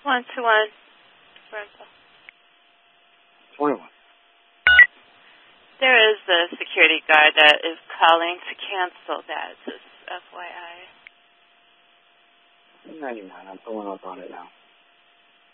121. Rental. 21. There is a security guard that is calling to cancel that, just FYI. 99. I'm pulling up on it now.